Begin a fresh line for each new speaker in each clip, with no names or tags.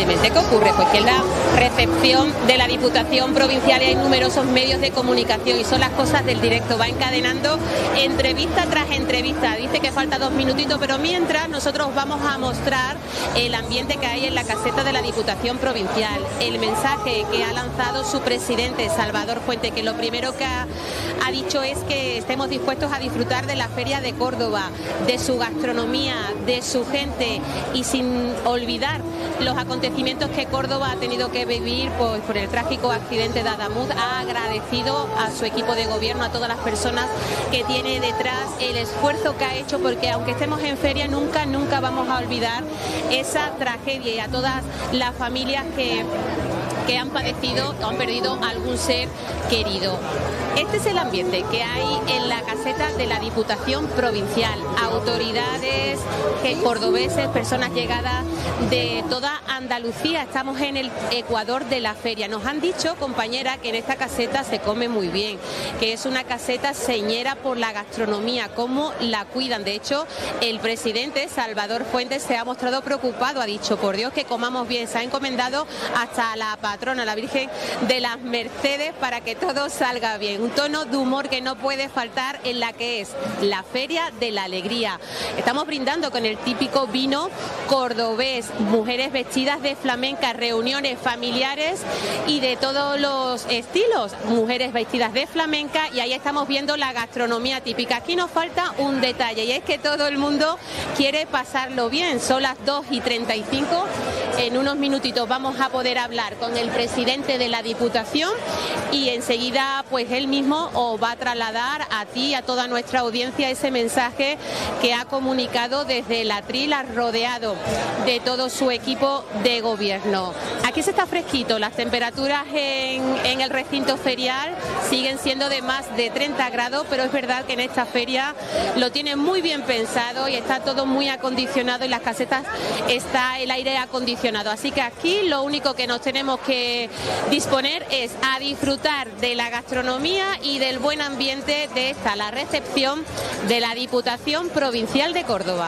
Evidentemente, ¿qué ocurre? Pues que en la recepción de la Diputación Provincial hay numerosos medios de comunicación y son las cosas del directo, va encadenando entrevista tras entrevista. Dice que falta 2 minutitos, pero mientras nosotros vamos a mostrar el ambiente que hay en la caseta de la Diputación Provincial, el mensaje que ha lanzado su presidente Salvador Fuente, que lo primero que ha dicho es que estemos dispuestos a disfrutar de la Feria de Córdoba, de su gastronomía, de su gente, y sin olvidar los acontecimientos que Córdoba ha tenido que vivir pues, por el trágico accidente de Adamuz. Ha agradecido a su equipo de gobierno, a todas las personas que tiene detrás, el esfuerzo que ha hecho, porque aunque estemos en feria nunca vamos a olvidar esa tragedia, y a todas las familias que han padecido o han perdido algún ser querido. Este es el ambiente que hay en la caseta de la Diputación Provincial. Autoridades, cordobeses, personas llegadas de toda Andalucía. Estamos en el ecuador de la feria. Nos han dicho, compañera, que en esta caseta se come muy bien, que es una caseta señera por la gastronomía, cómo la cuidan. De hecho, el presidente Salvador Fuentes se ha mostrado preocupado, ha dicho, por Dios, que comamos bien. Se ha encomendado hasta la patrona, la Virgen de las Mercedes, para que todo salga bien. Un tono de humor que no puede faltar en la que es la Feria de la Alegría. Estamos brindando con el típico vino cordobés, mujeres vestidas de flamenca, reuniones familiares y de todos los estilos, mujeres vestidas de flamenca, y ahí estamos viendo la gastronomía típica. Aquí nos falta un detalle, y es que todo el mundo quiere pasarlo bien. Son las 2:35, en unos minutitos vamos a poder hablar con el presidente de la Diputación y enseguida pues él mismo os va a trasladar a ti y a toda nuestra audiencia ese mensaje que ha comunicado desde el atril, rodeado de todo su equipo de gobierno. Aquí se está fresquito, las temperaturas en el recinto ferial siguen siendo de más de 30 grados, pero es verdad que en esta feria lo tienen muy bien pensado y está todo muy acondicionado, y las casetas está el aire acondicionado. Así que aquí lo único que nos tenemos que disponer es a disfrutar de la gastronomía y del buen ambiente de esta, la recepción de la Diputación Provincial de Córdoba.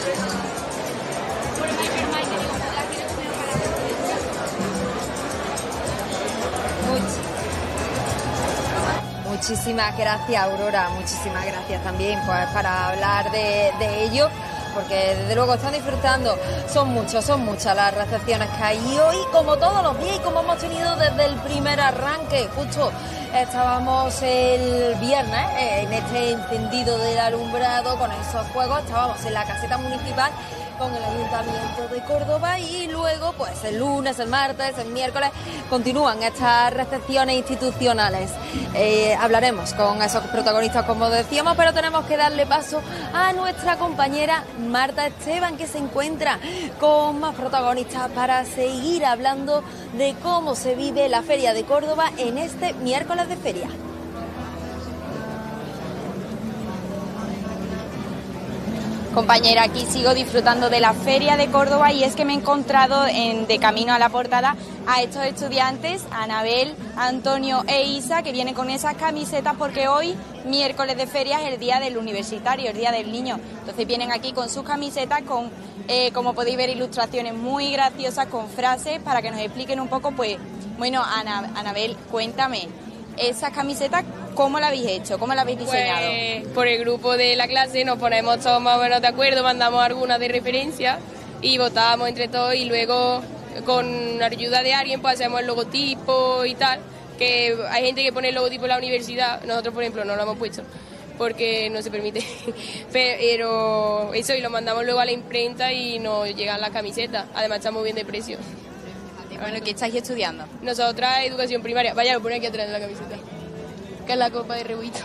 Muchísimas gracias, Aurora, muchísimas gracias también pues, para hablar de ello, porque desde luego están disfrutando. Son muchas las recepciones que hay hoy, como todos los días y como hemos tenido desde el primer arranque. Justo estábamos el viernes en este encendido del alumbrado con esos juegos, estábamos en la caseta municipal con el Ayuntamiento de Córdoba, y luego pues el lunes, el martes, el miércoles continúan estas recepciones institucionales. Hablaremos con esos protagonistas, como decíamos, pero tenemos que darle paso a nuestra compañera Marta Esteban, que se encuentra con más protagonistas para seguir hablando de cómo se vive la Feria de Córdoba en este miércoles de feria.
Compañera, aquí sigo disfrutando de la Feria de Córdoba, y es que me he encontrado de camino a la portada a estos estudiantes, Anabel, Antonio e Isa, que vienen con esas camisetas porque hoy, miércoles de feria, es el día del universitario, el día del niño. Entonces vienen aquí con sus camisetas, con, como podéis ver, ilustraciones muy graciosas con frases para que nos expliquen un poco, pues, bueno, Anabel, cuéntame, esas camisetas, ¿cómo la habéis hecho? ¿Cómo la habéis diseñado?
Pues por el grupo de la clase nos ponemos todos más o menos de acuerdo, mandamos algunas de referencia y votamos entre todos, y luego con la ayuda de alguien pues hacemos el logotipo y tal, que hay gente que pone el logotipo en la universidad, nosotros por ejemplo no lo hemos puesto porque no se permite, pero eso, y lo mandamos luego a la imprenta y nos llegan las camisetas, además está muy bien de precio.
Bueno, ¿qué estáis estudiando?
Nosotras educación primaria, vaya, lo pone aquí atrás de la camiseta, que es la copa de Rebuito.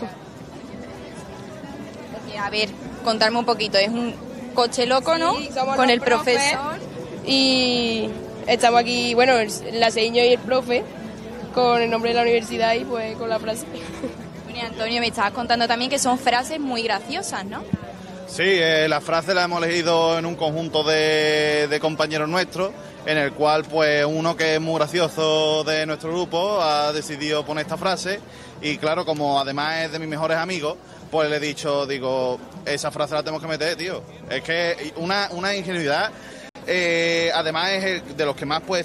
A ver, contarme un poquito, es un coche loco, ¿no?
Sí, somos
con
los
el profesor.
Y estamos aquí, bueno, la seño y el profe, con el nombre de la universidad y pues con la frase.
Bueno, Antonio, me estabas contando también que son frases muy graciosas, ¿no?
Sí, la frase la hemos elegido en un conjunto de compañeros nuestros, en el cual pues uno que es muy gracioso de nuestro grupo ha decidido poner esta frase, y claro, como además es de mis mejores amigos, pues le he dicho, digo, esa frase la tenemos que meter, tío. Es que una ingenuidad, además es de los que más puede